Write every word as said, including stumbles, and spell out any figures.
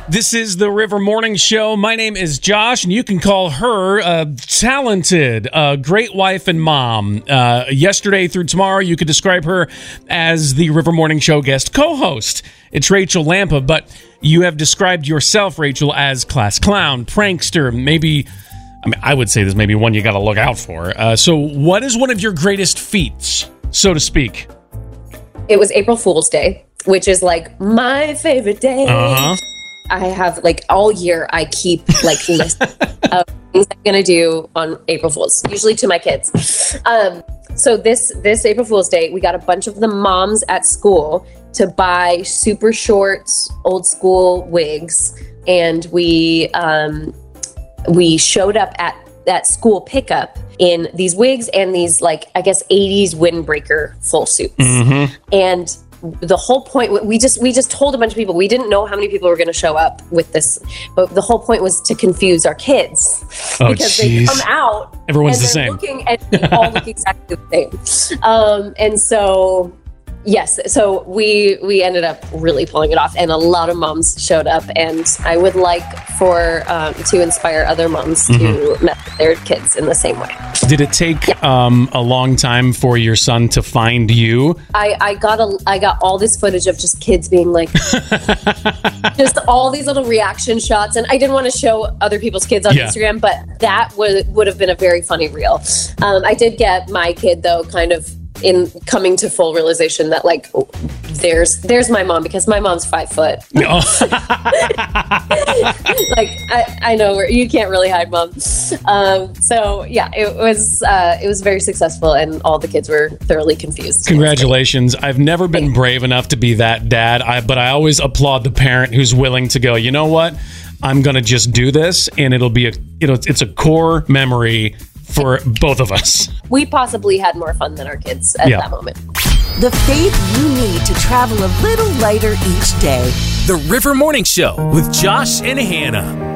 This is the River Morning Show. My name is Josh, and you can call her uh, talented, uh, great wife and mom. Uh, yesterday through tomorrow, you could describe her as the River Morning Show guest co-host. It's Rachel Lampa, but you have described yourself, Rachel, as class clown, prankster, maybe... I mean, I would say this may be one you got to look out for. Uh, so what is one of your greatest feats, so to speak? It was April Fool's Day, which is like my favorite day. Uh-huh. I have like all year I keep like lists of things I'm gonna do on April Fool's, usually to my kids. Um, so this this April Fool's Day, we got a bunch of the moms at school to buy super short old school wigs, and we um, we showed up at that school pickup in these wigs and these like I guess eighties windbreaker full suits, mm-hmm. and. The whole point, we just we just told a bunch of people. We didn't know how many people were going to show up with this, but the whole point was to confuse our kids oh, because geez. they come out. Everyone's and the same. Looking and they all look exactly the same. Um, and so, yes, so we we ended up really pulling it off, and a lot of moms showed up. And I would like for um, to inspire other moms mm-hmm. to met their kids in the same way. Did it take yeah. um, a long time for your son to find you? I, I got a I got all this footage of just kids being like, just all these little reaction shots, and I didn't want to show other people's kids on yeah. Instagram, but that would would have been a very funny reel. Um, I did get my kid though, kind of in coming to full realization that like there's there's my mom, because my mom's five foot. Oh. like I, I know where you can't really hide mom. Um, so yeah, it was uh, it was very successful, and all the kids were thoroughly confused. Congratulations! I've never been brave enough to be that dad, I, but I always applaud the parent who's willing to go, you know what? I'm gonna just do this, and it'll be a you know it's a core memory for both of us. We possibly had more fun than our kids at yeah. that moment. The faith you need to travel a little lighter each day. The River Morning Show with Josh and Hannah.